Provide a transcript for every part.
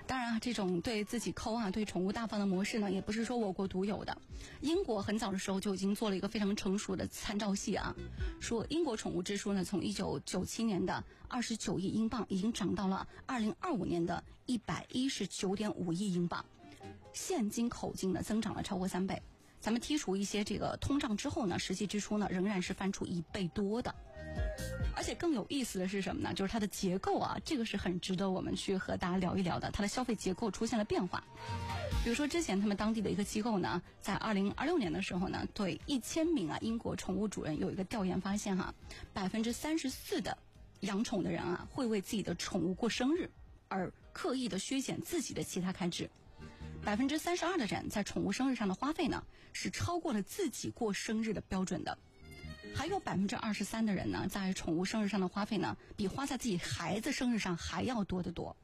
当然啊，这种对自己抠啊，对宠物大方的模式呢，也不是说我国独有的。英国很早的时候就已经做了一个非常成熟的参照系啊，说英国宠物支出呢，从1997年的29亿英镑，已经涨到了2025年的119.5亿英镑，现金口径呢增长了超过3倍。咱们剔除一些这个通胀之后呢，实际支出呢仍然是翻出1倍多的。而且更有意思的是什么呢？就是它的结构啊，这个是很值得我们去和大家聊一聊的。它的消费结构出现了变化。比如说之前他们当地的一个机构呢，在2026年的时候呢，对1000名英国宠物主人有一个调研发现34%的养宠的人会为自己的宠物过生日而刻意的削减自己的其他开支。32%的人在宠物生日上的花费呢，是超过了自己过生日的标准的。还有23%的人呢，在宠物生日上的花费呢，比花在自己孩子生日上还要多得多。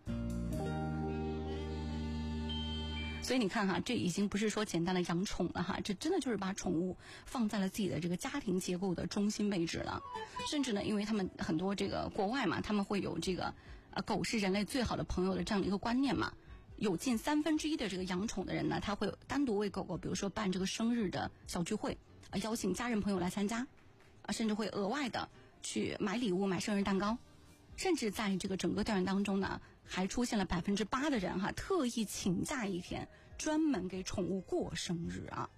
所以你看这已经不是说简单的养宠了这真的就是把宠物放在了自己的这个家庭结构的中心位置了。甚至呢，因为他们很多这个国外嘛，他们会有这个狗是人类最好的朋友的这样的一个观念嘛。有近1/3的这个养宠的人呢，他会单独为狗狗，比如说办这个生日的小聚会，邀请家人朋友来参加，甚至会额外的去买礼物、买生日蛋糕，甚至在这个整个调研当中呢，还出现了8%的人特意请假一天，专门给宠物过生日啊。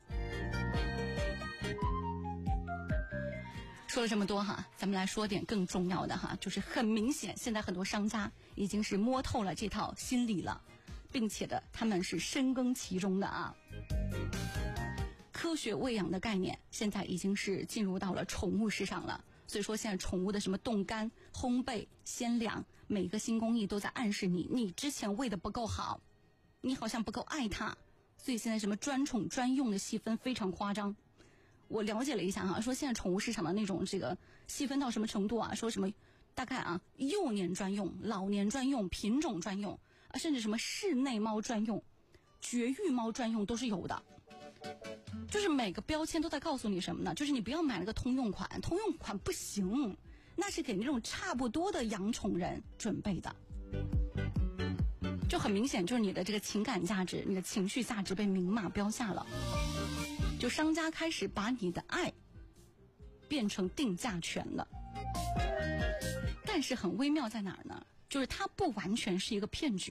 说了这么多咱们来说点更重要的就是很明显，现在很多商家已经是摸透了这套心理了。并且他们是深耕其中的科学喂养的概念现在已经是进入到了宠物市场了。所以说现在宠物的什么冻干、烘焙、鲜养，每个新工艺都在暗示你之前喂的不够好，你好像不够爱它。所以现在什么专宠专用的细分非常夸张。我了解了一下说现在宠物市场的那种这个细分到什么程度说什么大概幼年专用、老年专用、品种专用甚至什么室内猫专用、绝育猫专用都是有的。就是每个标签都在告诉你什么呢？就是你不要买那个通用款，通用款不行，那是给那种差不多的养宠人准备的。就很明显，就是你的这个情感价值、你的情绪价值被明码标下了。就商家开始把你的爱变成定价权了。但是很微妙在哪儿呢？就是它不完全是一个骗局。